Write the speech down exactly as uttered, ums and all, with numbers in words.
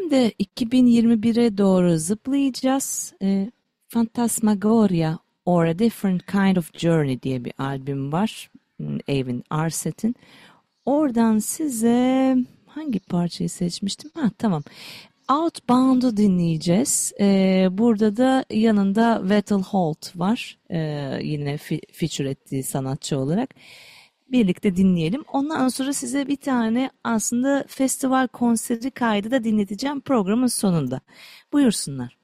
Şimdi iki bin yirmi bire doğru zıplayacağız. E, Phantasmagoria or A Different Kind of Journey diye bir albüm var. Hmm, Eivin Arset'in. Oradan size hangi parçayı seçmiştim? Ha, tamam. Outbound'u dinleyeceğiz. Ee, burada da yanında Vettel Holt var. Ee, yine fi- feature ettiği sanatçı olarak. Birlikte dinleyelim. Ondan sonra size bir tane aslında festival konseri kaydı da dinleteceğim programın sonunda. Buyursunlar.